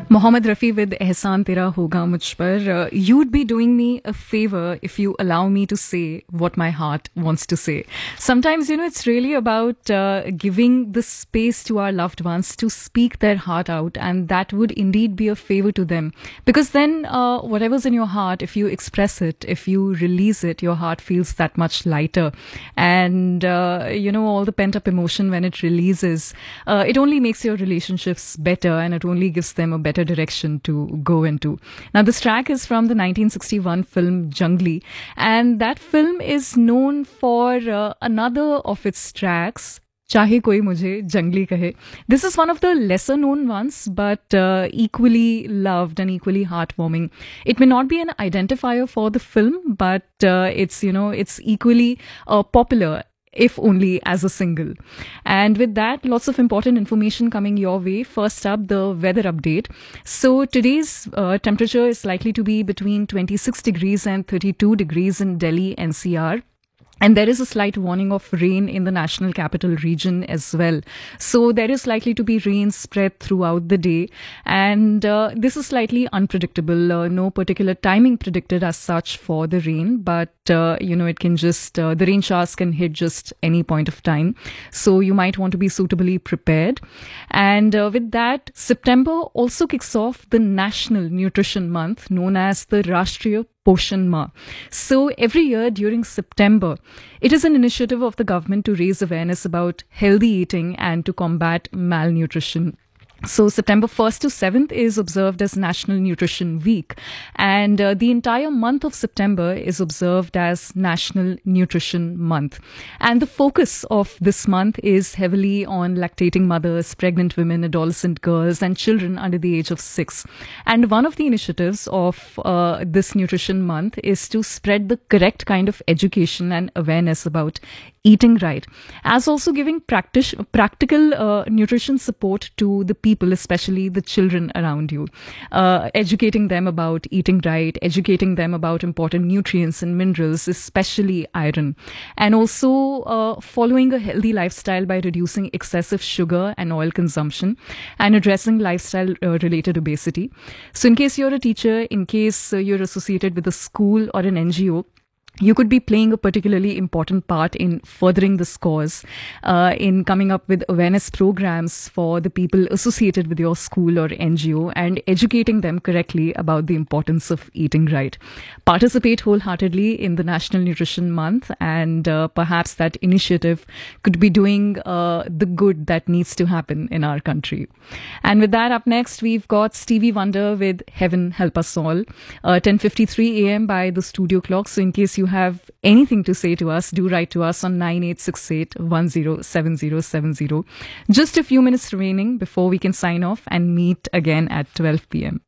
Mohammed Rafi with Ehsan Tera Hoga Mujh Par. You'd be doing me a favor if you allow me to say what my heart wants to say. Sometimes, it's really about giving the space to our loved ones to speak their heart out, and that would indeed be a favor to them. Because then, whatever's in your heart, if you express it, if you release it, your heart feels that much lighter. And, all the pent up emotion when it releases, it only makes your relationships better, and it only gives them a better direction to go into. Now, this track is from the 1961 film Jungli, and that film is known for another of its tracks, Chahe Koi Mujhe Jungli Kahe. This is one of the lesser known ones, but equally loved and equally heartwarming. It may not be an identifier for the film, but it's equally popular, if only as a single. And with that, lots of important information coming your way. First up, the weather update. So today's temperature is likely to be between 26 degrees and 32 degrees in Delhi NCR. And there is a slight warning of rain in the national capital region as well. So there is likely to be rain spread throughout the day. And this is slightly unpredictable. No particular timing predicted as such for the rain. But, it can just, the rain showers can hit just any point of time. So you might want to be suitably prepared. And with that, September also kicks off the National Nutrition Month, known as the Rashtriya Poshan Ma. So every year during September, it is an initiative of the government to raise awareness about healthy eating and to combat malnutrition. So September 1st to 7th is observed as National Nutrition Week, and the entire month of September is observed as National Nutrition Month. And the focus of this month is heavily on lactating mothers, pregnant women, adolescent girls, and children under the age of 6. And one of the initiatives of this Nutrition Month is to spread the correct kind of education and awareness about eating right, as also giving practical nutrition support to the people, especially the children around you, educating them about eating right, educating them about important nutrients and minerals, especially iron, and also following a healthy lifestyle by reducing excessive sugar and oil consumption and addressing lifestyle related obesity. So in case you're a teacher, in case you're associated with a school or an NGO, you could be playing a particularly important part in furthering this cause, in coming up with awareness programs for the people associated with your school or NGO and educating them correctly about the importance of eating right. Participate wholeheartedly in the National Nutrition Month, and perhaps that initiative could be doing the good that needs to happen in our country. And with that, up next, we've got Stevie Wonder with Heaven Help Us All, 10:53 a.m. by the studio clock. So in case you have anything to say to us, do write to us on 9868107070. Just a few minutes remaining before we can sign off and meet again at 12 p.m.